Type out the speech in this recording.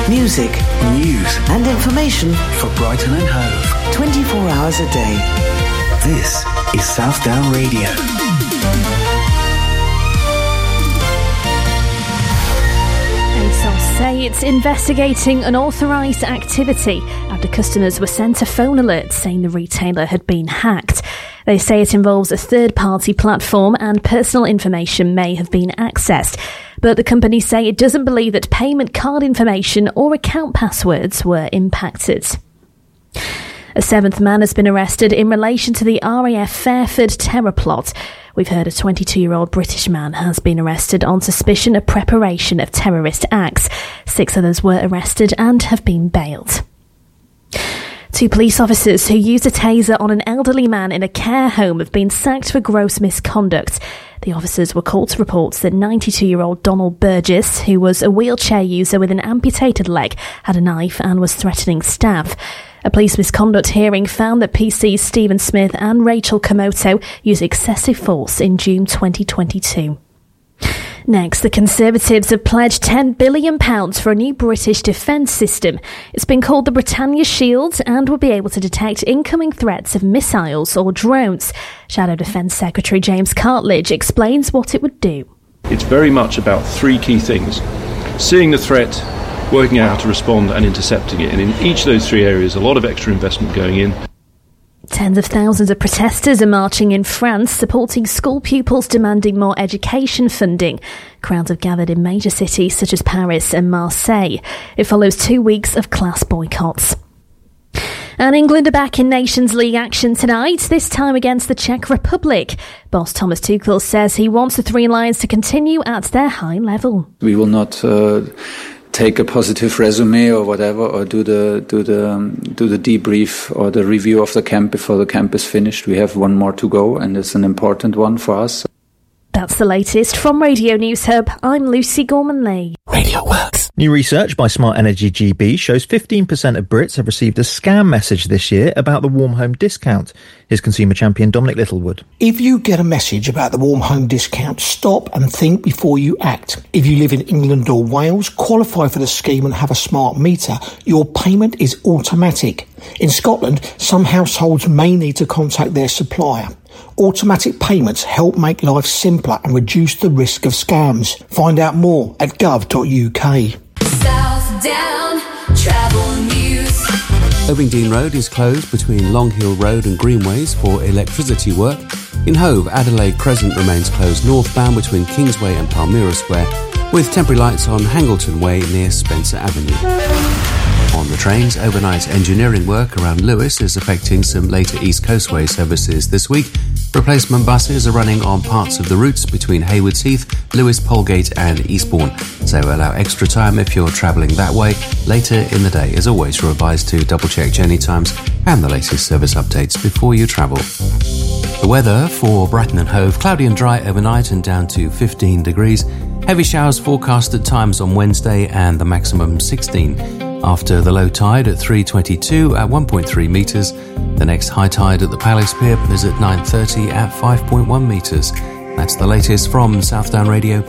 Music, news and information for Brighton and Hove. 24 hours a day. This is Southdown Radio. ASOS say it's investigating unauthorised activity after customers were sent a phone alert saying the retailer had been hacked. They say it involves a third-party platform and personal information may have been accessed. But the company say it doesn't believe that payment card information or account passwords were impacted. A seventh man has been arrested in relation to the RAF Fairford terror plot. We've heard a 22-year-old British man has been arrested on suspicion of preparation of terrorist acts. 6 others were arrested and have been bailed. 2 police officers who used a taser on an elderly man in a care home have been sacked for gross misconduct. The officers were called to report that 92-year-old Donald Burgess, who was a wheelchair user with an amputated leg, had a knife and was threatening staff. A police misconduct hearing found that PCs Stephen Smith and Rachel Komoto used excessive force in June 2022. Next, the Conservatives have pledged £10 billion for a new British defence system. It's been called the Britannia Shield and will be able to detect incoming threats of missiles or drones. Shadow Defence Secretary James Cartledge explains what it would do. It's very much about 3 key things. Seeing the threat, working out how to respond and intercepting it. And in each of those 3 areas, a lot of extra investment going in. Tens of thousands of protesters are marching in France, supporting school pupils demanding more education funding. Crowds have gathered in major cities such as Paris and Marseille. It follows 2 weeks of class boycotts. And England are back in Nations League action tonight, this time against the Czech Republic. Boss Thomas Tuchel says he wants the Three Lions to continue at their high level. We will not take a positive resume or whatever, or do the debrief or the review of the camp before the camp is finished. We have 1 more to go, and it's an important one for us. That's the latest from Radio News Hub. I'm Lucy Gorman-Lee. Radio works. New research by Smart Energy GB shows 15% of Brits have received a scam message this year about the Warm Home discount. Here's consumer champion Dominic Littlewood. If you get a message about the Warm Home discount, stop and think before you act. If you live in England or Wales, qualify for the scheme and have a smart meter, your payment is automatic. In Scotland, some households may need to contact their supplier. Automatic payments help make life simpler and reduce the risk of scams. Find out more at gov.uk. Southdown Travel News. Ovingdean Road is closed between Long Hill Road and Greenways for electricity work. In Hove, Adelaide Crescent remains closed northbound between Kingsway and Palmyra Square, with temporary lights on Hangleton Way near Spencer Avenue. On the trains, overnight engineering work around Lewes is affecting some later East Coastway services this week. Replacement buses are running on parts of the routes between Haywards Heath, Lewes, Polegate and Eastbourne, so allow extra time if you're travelling that way. Later in the day, as always, you're advised to double-check journey times and the latest service updates before you travel. The weather for Brighton and Hove: cloudy and dry overnight and down to 15 degrees. Heavy showers forecast at times on Wednesday and the maximum 16. After the low tide at 3:22 at 1.3 metres, the next high tide at the Palace Pier is at 9:30 at 5.1 metres. That's the latest from Southdown Radio.